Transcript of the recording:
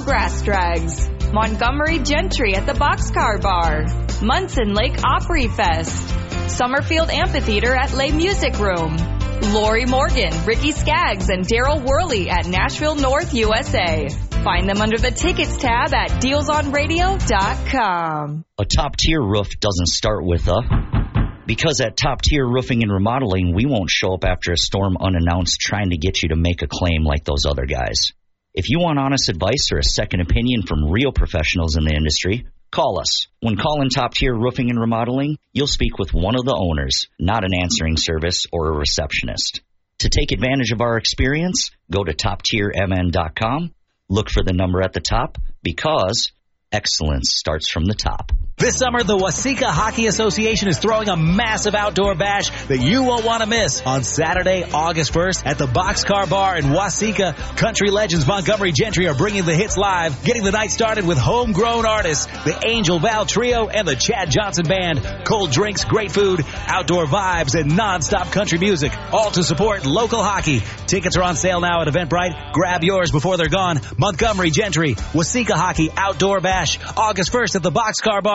Grass Drags. Montgomery Gentry at the Boxcar Bar. Munson Lake Opry Fest. Summerfield Amphitheater at Les Music Room. Lori Morgan, Ricky Skaggs, and Daryl Worley at Nashville North, USA. Find them under the Tickets tab at dealsonradio.com. A top-tier roof doesn't start with a... Because at Top Tier Roofing and Remodeling, we won't show up after a storm unannounced trying to get you to make a claim like those other guys. If you want honest advice or a second opinion from real professionals in the industry, call us. When calling Top Tier Roofing and Remodeling, you'll speak with one of the owners, not an answering service or a receptionist. To take advantage of our experience, go to TopTierMN.com, look for the number at the top, because excellence starts from the top. This summer, the Waseca Hockey Association is throwing a massive outdoor bash that you won't want to miss. On Saturday, August 1st, at the Boxcar Bar in Waseca, country legends Montgomery Gentry are bringing the hits live, getting the night started with homegrown artists, the Angel Val Trio and the Chad Johnson Band. Cold drinks, great food, outdoor vibes, and non-stop country music, all to support local hockey. Tickets are on sale now at Eventbrite. Grab yours before they're gone. Montgomery Gentry, Waseca Hockey Outdoor Bash, August 1st at the Boxcar Bar.